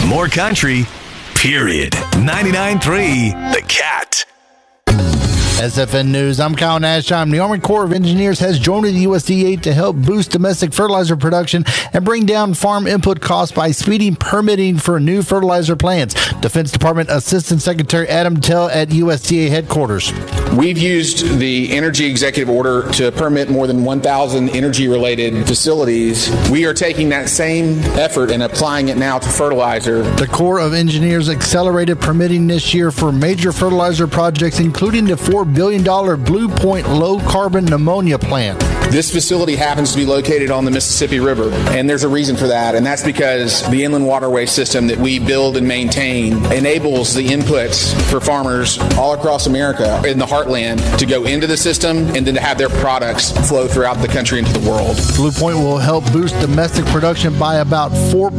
More country, period. 99.3 The Cat. SFN News, I'm Kyle Nashheim. The Army Corps of Engineers has joined the USDA to help boost domestic fertilizer production and bring down farm input costs by speeding permitting for new fertilizer plants. Defense Department Assistant Secretary Adam Tell at USDA headquarters. We've used the Energy Executive Order to permit more than 1,000 energy-related facilities. We are taking that same effort and applying it now to fertilizer. The Corps of Engineers accelerated permitting this year for major fertilizer projects, including the $4 billion Blue Point low-carbon ammonia plant. This facility happens to be located on the Mississippi River, and there's a reason for that, and that's because the inland waterway system that we build and maintain enables the inputs for farmers all across America in the heartland to go into the system and then to have their products flow throughout the country into the world. Blue Point will help boost domestic production by about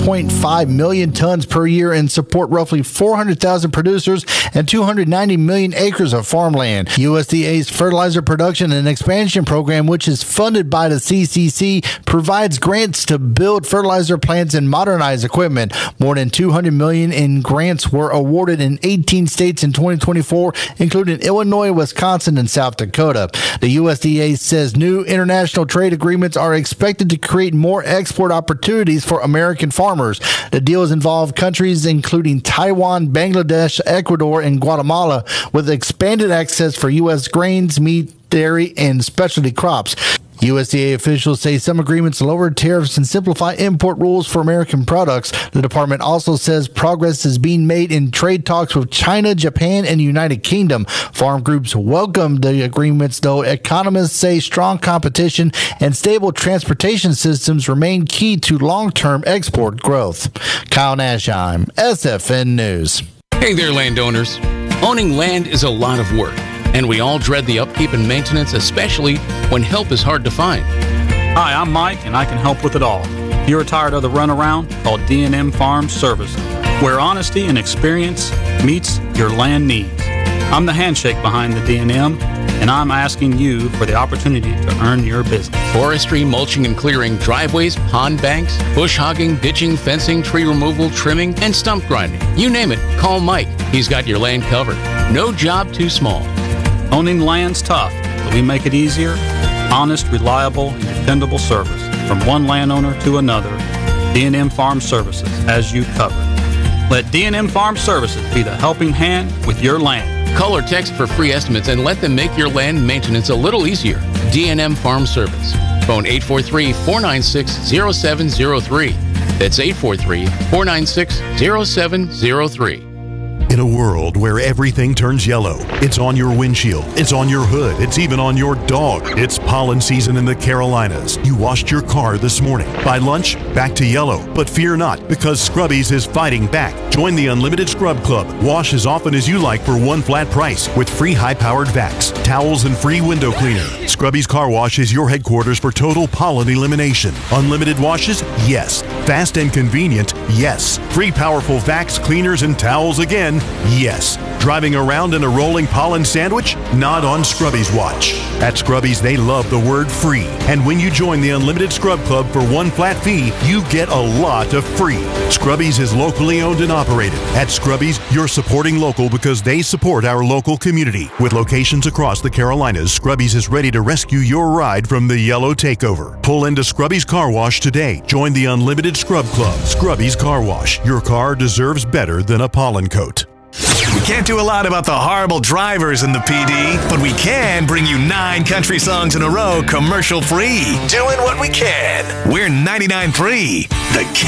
4.5 million tons per year and support roughly 400,000 producers and 290 million acres of farmland. USDA's Fertilizer Production and Expansion Program, which is funded by the CCC, provides grants to build fertilizer plants and modernize equipment. More than $200 million in grants were awarded in 18 states in 2024, including Illinois, Wisconsin, and South Dakota. The USDA says new international trade agreements are expected to create more export opportunities for American farmers. The deals involve countries including Taiwan, Bangladesh, Ecuador, and Guatemala, with expanded access for U.S. grains, meat, dairy, and specialty crops. USDA officials say some agreements lower tariffs and simplify import rules for American products. The department also says progress is being made in trade talks with China, Japan, and United Kingdom. Farm groups welcomed the agreements, though economists say strong competition and stable transportation systems remain key to long-term export growth. Kyle Nashheim, SFN News. Hey there, landowners. Owning land is a lot of work, and we all dread the upkeep and maintenance, especially when help is hard to find. Hi, I'm Mike, and I can help with it all. If you're tired of the runaround, call D&M Farm Services, where honesty and experience meets your land needs. I'm the handshake behind the D&M, and I'm asking you for the opportunity to earn your business. Forestry, mulching and clearing, driveways, pond banks, bush hogging, ditching, fencing, tree removal, trimming, and stump grinding. You name it, call Mike. He's got your land covered. No job too small. Owning land's tough, but we make it easier. Honest, reliable, and dependable service from one landowner to another. D&M Farm Services has you covered. Let D&M Farm Services be the helping hand with your land. Call or text for free estimates and let them make your land maintenance a little easier. D&M Farm Service. Phone 843-496-0703. That's 843-496-0703. In a world where everything turns yellow, it's on your windshield, it's on your hood, it's even on your dog. It's pollen season in the Carolinas. You washed your car this morning. By lunch, back to yellow. But fear not, because Scrubbies is fighting back. Join the Unlimited Scrub Club. Wash as often as you like for one flat price with free high-powered vacs, towels, and free window cleaner. Scrubbies Car Wash is your headquarters for total pollen elimination. Unlimited washes? Yes. Fast and convenient? Yes. Free powerful vacs, cleaners, and towels again? Yes. Driving around in a rolling pollen sandwich? Not on Scrubbies watch. At Scrubbies, they love the word free. And when you join the Unlimited Scrub Club for one flat fee, you get a lot of free. Scrubbies is locally owned and operated. At Scrubbies, you're supporting local because they support our local community. With locations across the Carolinas, Scrubbies is ready to rescue your ride from the yellow takeover. Pull into Scrubbies Car Wash today. Join the Unlimited Scrub Club. Scrubbies Car Wash. Your car deserves better than a pollen coat. We can't do a lot about the horrible drivers in the PD, but we can bring you 9 country songs in a row commercial free. Doing what we can. We're 99.3 The Cat.